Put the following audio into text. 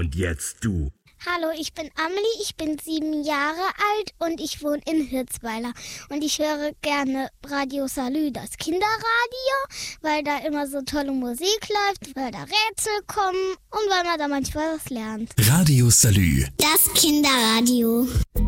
Und jetzt du. Hallo, ich bin Amelie, ich bin 7 Jahre alt und ich wohne in Hirzweiler. Und ich höre gerne Radio Salü, das Kinderradio, weil da immer so tolle Musik läuft, weil da Rätsel kommen und weil man da manchmal was lernt. Radio Salü. Das Kinderradio.